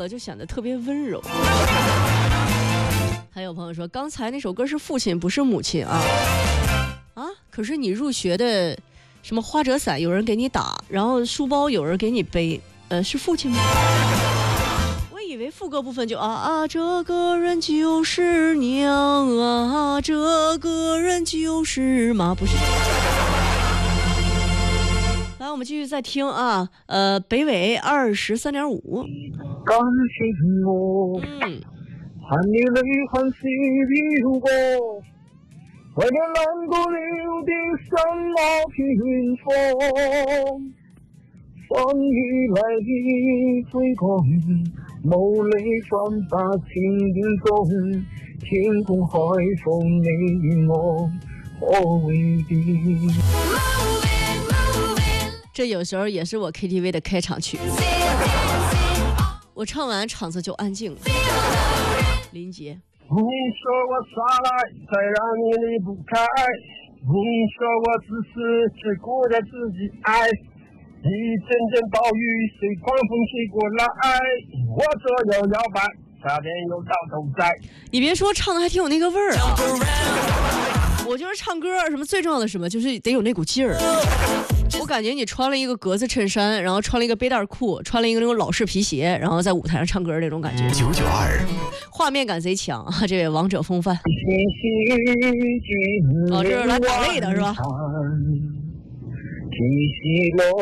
了就显得特别温柔。还有朋友说，刚才那首歌是父亲不是母亲啊。可是你入学的什么花折伞有人给你打，然后书包有人给你背，是父亲吗？我以为副歌部分就这个人就是娘啊，这个人就是妈，不是。来，我们继续再听啊，北纬23.5。 感谢我，含你泪含血流过，为了难过流的山马平风，风雨来的追光，眸泪放大情中，天空海风你与我何为敌？ 这有时候也是我 KTV 的开场曲，我唱完场子就安静了。林杰， 你说我耍赖才让你离不开，你说我自私只顾着自己爱，一阵阵暴雨随狂风吹过来，我左右摇摆，差点又到头栽。 你别说，唱的还挺有那个味儿啊！我就是唱歌，什么最重要的什么，就是得有那股劲儿。我感觉你穿了一个格子衬衫，然后穿了一个背带裤，穿了一个那种老式皮鞋，然后在舞台上唱歌那种感觉。 992， 画面感贼强啊！这位王者风范。这是来打擂的是吧？